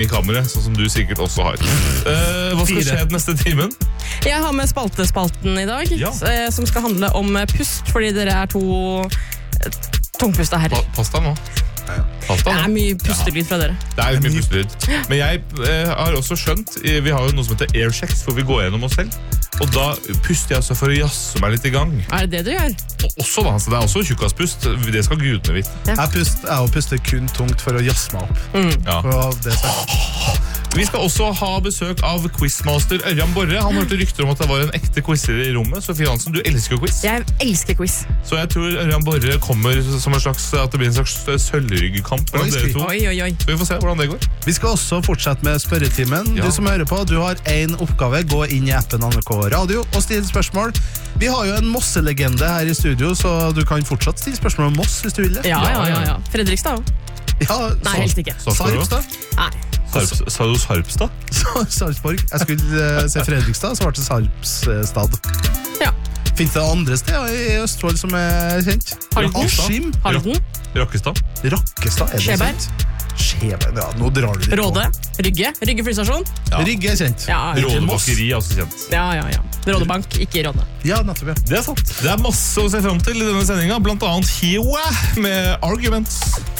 i kammeret, sånn som du sikkert også har. Hva skal skje den neste timen? Jeg har med spalten i dag, som skal handle om pust, fordi dere er to tungpusta herrer. Pass deg nå. Det er mye pustelyd fra dere. Det er mye pustelyd. Men jeg har også skjønt, vi har jo noe som heter airchecks, hvor vi går gjennom oss selv. Og da puster jeg også for å jasse meg litt i gang. Er det du gjør? Også da, så det er også tjukkaspust. Det skal gudene vite. Jeg puster kun tungt for å jasse meg opp. Vi skal også ha besøk av quizmaster Ørjan Borre. Han hørte rykter om at det var en ekte quizer i rommet. Sofie Hansen, du elsker quiz. Jeg elsker quiz. Så jeg tror Ørjan Borre kommer som en slags, at det blir en slags sølvryggkamp mellom dere to. Oi. Så vi får se hvordan det går. Vi skal også fortsette med spørretimen. Du som hører på, du har en oppgave. Gå inn i appen NRK Radio og stille spørsmål. Vi har jo en Mosse-legende her i studio, så du kan fortsatt stille spørsmål om Moss hvis du vil det. Ja. Fredrikstad også. Nei, helst ikke. Sarpstad? Nei. Sa du Sarpstad? Sarpsborg. Jeg skulle se Fredrikstad, så ble det Sarpsstad. Ja. Finnes det andre steder i Østfold som er kjent? Halden. Rakkestad. Rakkestad, er det Skjeberg. kjent? Skjeberg, ja, nå drar du litt Råde. Rygge flystasjon. Rygge er kjent. Råde bakeri er også kjent. Ja. Råde bank, ikke Råde. Ja, nettopp, Det er sant. Det er masse å se frem til i denne sendingen, blant annet Hiwa med Arguments.